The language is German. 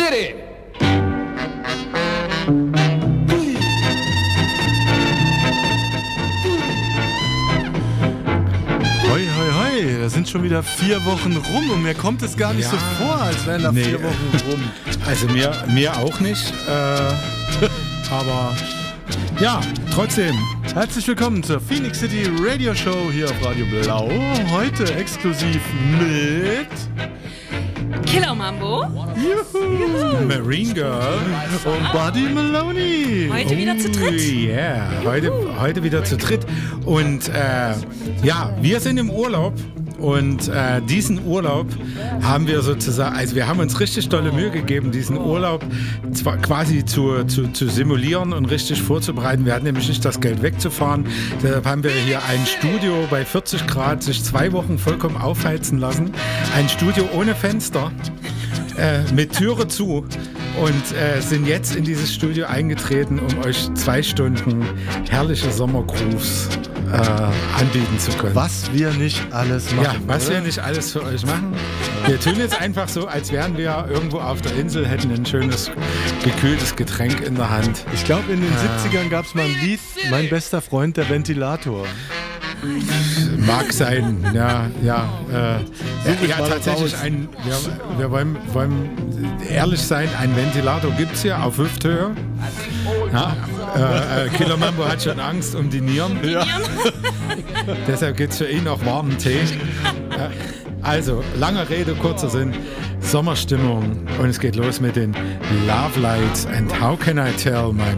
City. Hoi, hoi, hoi, da sind schon wieder 4 Wochen rum und mir kommt es gar nicht so vor, als wären da 4 Wochen rum. Also mir auch nicht, aber ja, trotzdem. Herzlich willkommen zur Phoenix City Radio Show hier auf Radio Blau. Heute exklusiv mit Killer Mambo. Juhu. Marine Girl Und Buddy Maloney. Heute wieder zu dritt. Yeah, heute wieder zu dritt. Und ja, wir sind im Urlaub. Und diesen Urlaub haben wir sozusagen, also wir haben uns richtig tolle Mühe gegeben, diesen Urlaub zwar quasi zu simulieren und richtig vorzubereiten. Wir hatten nämlich nicht das Geld wegzufahren. Deshalb haben wir hier ein Studio bei 40 Grad sich 2 Wochen vollkommen aufheizen lassen. Ein Studio ohne Fenster, mit Türe zu. Und sind jetzt in dieses Studio eingetreten, um euch 2 Stunden herrliche Sommergrooves anbieten zu können. Was wir nicht alles machen. Ja, was wir nicht alles für euch machen. Wir tun jetzt einfach so, als wären wir irgendwo auf der Insel, hätten ein schönes, gekühltes Getränk in der Hand. Ich glaube, in den 70ern gab es mal ein Lied, Mein bester Freund, der Ventilator. Mag sein, ja. Ja, tatsächlich wir wollen ehrlich sein, ein Ventilator gibt es hier auf Hüfthöhe. Ja, Killer Mambo hat schon Angst um die Nieren. Ja. Deshalb gibt es für ihn auch warmen Tee. Also, lange Rede, kurzer Sinn. Sommerstimmung und es geht los mit den Love Lights and How Can I Tell My